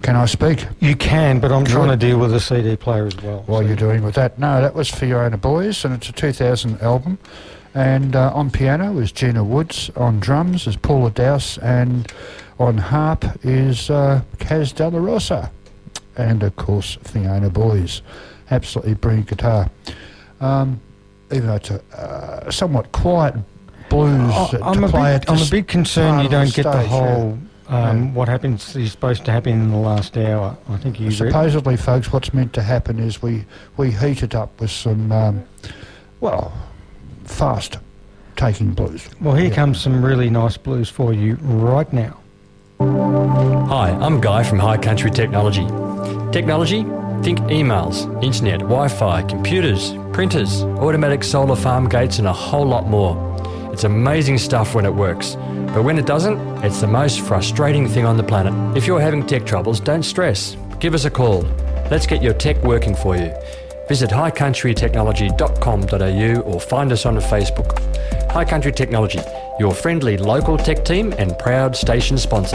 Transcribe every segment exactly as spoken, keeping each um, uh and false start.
Can I speak? You can, but I'm Good. trying to deal with a C D player as well. While so. you're doing with that. No, that was Fiona Boys, and it's a two thousand album. And uh, on piano is Gina Woods, on drums is Paula Dowse, and on harp is uh, Kaz De La Rosa. And, of course, Fiona Boys. Absolutely brilliant guitar. Um, even though it's a uh, somewhat quiet blues I, to I'm, a play bit, at I'm this a bit concerned part you of the don't get the stage, whole... Um, Yeah. What happens is supposed to happen in the last hour. I think you read. Supposedly, folks, what's meant to happen is we, we heat it up with some, um, well, fast taking blues. Well, here Yeah. comes some really nice blues for you right now. Hi, I'm Guy from High Country Technology. Technology? Think emails, internet, Wi-Fi, computers, printers, automatic solar farm gates and a whole lot more. It's amazing stuff when it works, but when it doesn't, it's the most frustrating thing on the planet. If you're having tech troubles, don't stress. Give us a call. Let's get your tech working for you. Visit high country technology dot com dot a u or find us on Facebook. High Country Technology, your friendly local tech team and proud station sponsor.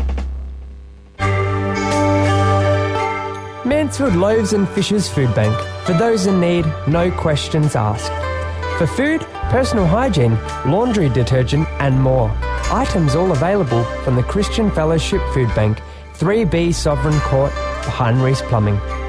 Mansfield Loaves and Fishes Food Bank. For those in need, no questions asked. For food, personal hygiene, laundry detergent and more. Items all available from the Christian Fellowship Food Bank, three B Sovereign Court, behind Reese Plumbing.